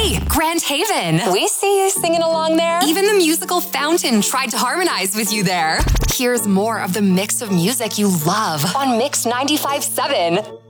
Hey, Grand Haven. We see you singing along there. Even the musical Fountain tried to harmonize with you there. Here's more of the mix of music you love on Mix 95.7.